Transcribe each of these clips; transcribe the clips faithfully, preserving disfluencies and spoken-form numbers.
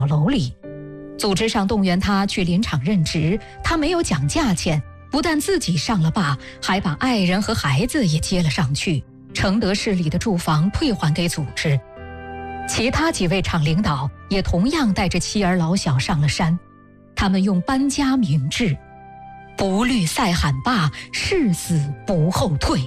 楼里。组织上动员他去林场任职，他没有讲价钱，不但自己上了坝，还把爱人和孩子也接了上去。承德市里的住房退还给组织。其他几位厂领导也同样带着妻儿老小上了山，他们用搬家明志，不虑塞罕坝，誓死不后退。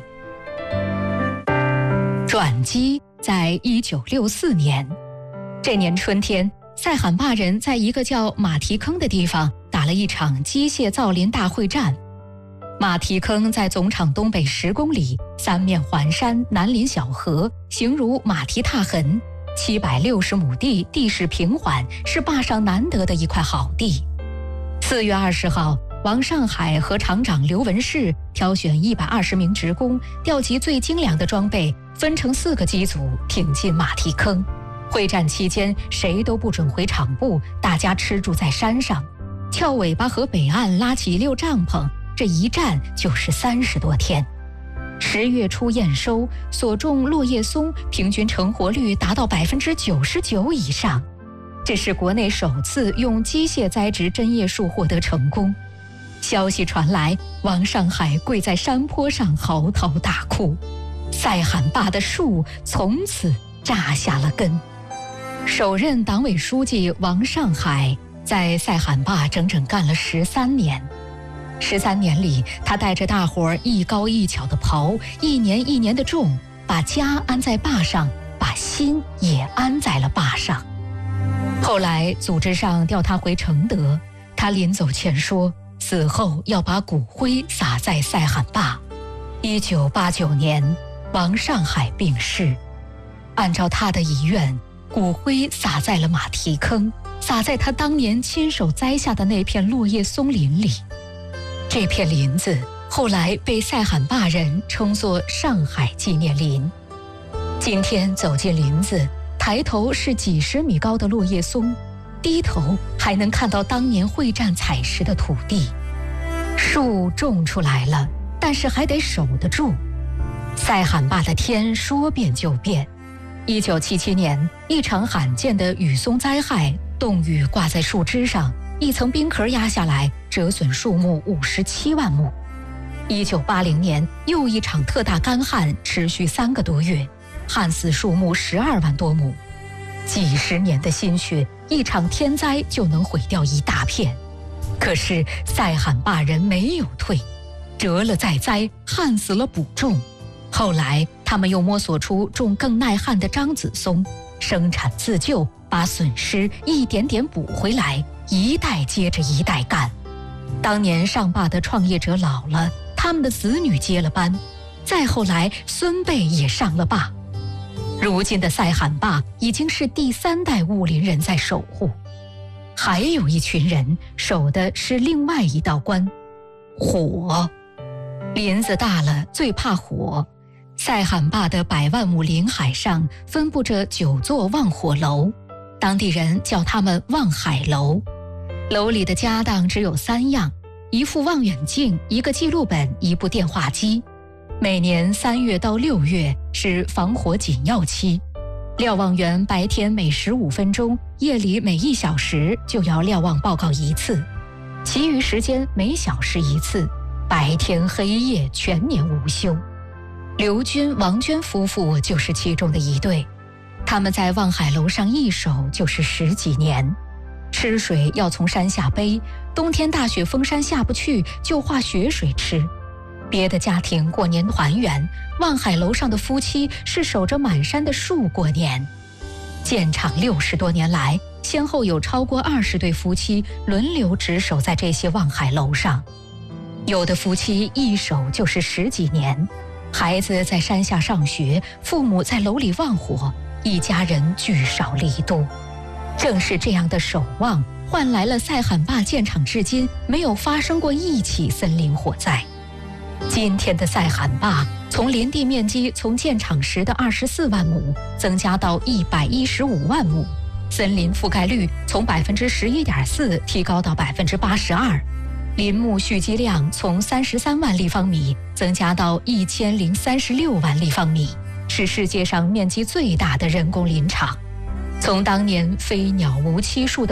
转机在一九六四年，这年春天，塞罕坝人在一个叫马蹄坑的地方打了一场机械造林大会战。马蹄坑在总场东北十公里，三面环山，南临小河，形如马蹄踏痕。七百六十亩地，地势平缓，是坝上难得的一块好地。四月二十号，王上海和厂长刘文世挑选一百二十名职工，调集最精良的装备，分成四个机组，挺进马蹄坑。会战期间，谁都不准回厂部，大家吃住在山上，翘尾巴和北岸拉起一溜帐篷，这一站就是三十多天。十月初验收，所种落叶松平均成活率达到百分之九十九以上，这是国内首次用机械栽植针叶树获得成功。消息传来，王上海跪在山坡上嚎啕大哭，塞罕坝的树从此扎下了根。首任党委书记王上海在塞罕坝整整干了十三年。十三年里，他带着大伙儿一高一巧的刨，一年一年的种，把家安在坝上，把心也安在了坝上。后来组织上调他回承德，他临走前说，死后要把骨灰撒在塞罕坝。一九八九年，王上海病逝，按照他的遗愿，骨灰撒在了马蹄坑，撒在他当年亲手栽下的那片落叶松林里。这片林子后来被塞罕坝人称作上海纪念林。今天走进林子，抬头是几十米高的落叶松，低头还能看到当年会战采石的土地。树种出来了，但是还得守得住。塞罕坝的天说变就变。一九七七年，一场罕见的雨松灾害，冻雨挂在树枝上，一层冰壳压下来，折损树木五十七万亩。一九八零年，又一场特大干旱，持续三个多月，旱死树木十二万多亩。几十年的心血，一场天灾就能毁掉一大片。可是塞罕坝人没有退，折了再栽，旱死了补种。后来他们又摸索出种更耐旱的樟子松，生产自救，把损失一点点补回来，一代接着一代干。当年上坝的创业者老了，他们的子女接了班，再后来孙辈也上了坝。如今的塞罕坝已经是第三代雾林人在守护。还有一群人守的是另外一道关，火。林子大了最怕火。塞罕坝的百万亩林海上分布着九座望火楼，当地人叫他们望海楼。楼里的家当只有三样，一副望远镜，一个记录本，一部电话机。每年三月到六月是防火紧要期，瞭望员白天每十五分钟，夜里每一小时就要瞭望报告一次，其余时间每小时一次，白天黑夜全年无休。刘军、王娟夫妇就是其中的一对，他们在望海楼上一守就是十几年。吃水要从山下背，冬天大雪封山下不去，就化雪水吃。别的家庭过年团圆，望海楼上的夫妻是守着满山的树过年。建厂六十多年来，先后有超过二十对夫妻轮流值守在这些望海楼上，有的夫妻一守就是十几年。孩子在山下上学，父母在楼里望火，一家人聚少离多。正是这样的守望，换来了塞罕坝建厂至今没有发生过一起森林火灾。今天的塞罕坝从林地面积从建厂时的二十四万亩增加到一百一十五万亩，森林覆盖率从百分之十一点四提高到百分之八十二。林木蓄积量从三十三万立方米增加到一千零三十六万立方米，是世界上面积最大的人工林场。从当年飞鸟无栖数的